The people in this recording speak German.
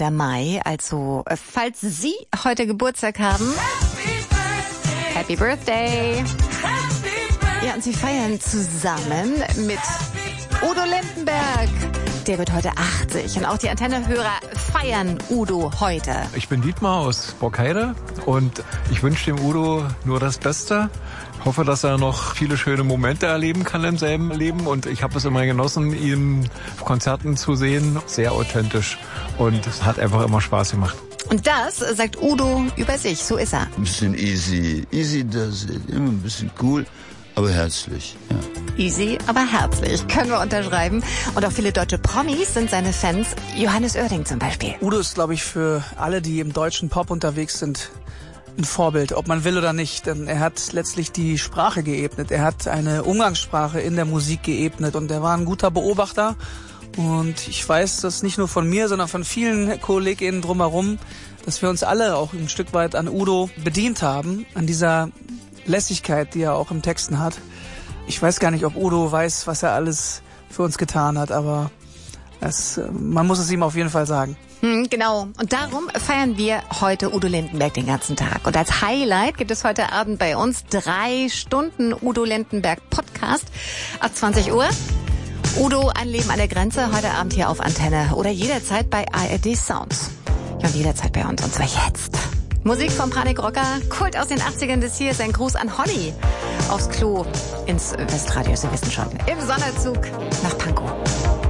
Der Mai, also falls Sie heute Geburtstag haben, Happy Birthday! Ja, und Sie feiern zusammen mit Udo Lindenberg. Der wird heute 80 und auch die Antenne-Hörer feiern Udo heute. Ich bin Dietmar aus Borkheide und ich wünsche dem Udo nur das Beste. Ich hoffe, dass er noch viele schöne Momente erleben kann im selben Leben und ich habe es immer genossen, ihn auf Konzerten zu sehen. Sehr authentisch und es hat einfach immer Spaß gemacht. Und das sagt Udo über sich, so ist er. Ein bisschen easy, das ist immer ein bisschen cool, aber herzlich, ja. Easy, aber herzlich, können wir unterschreiben. Und auch viele deutsche Promis sind seine Fans. Johannes Oerding zum Beispiel. Udo ist, glaube ich, für alle, die im deutschen Pop unterwegs sind, ein Vorbild, ob man will oder nicht. Denn er hat letztlich die Sprache geebnet. Er hat eine Umgangssprache in der Musik geebnet und er war ein guter Beobachter. Und ich weiß das nicht nur von mir, sondern von vielen KollegInnen drumherum, dass wir uns alle auch ein Stück weit an Udo bedient haben, an dieser Lässigkeit, die er auch im Texten hat. Ich weiß gar nicht, ob Udo weiß, was er alles für uns getan hat, aber man muss es ihm auf jeden Fall sagen. Genau. Und darum feiern wir heute Udo Lindenberg den ganzen Tag. Und als Highlight gibt es heute Abend bei uns 3 Stunden Udo Lindenberg Podcast ab 20 Uhr. Udo, ein Leben an der Grenze, heute Abend hier auf Antenne oder jederzeit bei ARD Sounds. Ja, und jederzeit bei uns, und zwar jetzt. Musik vom Panikrocker, Kult aus den 80ern, das hier ist ein Gruß an Holly. Aufs Klo ins Westradio, Sie wissen schon. Im Sonderzug nach Pankow.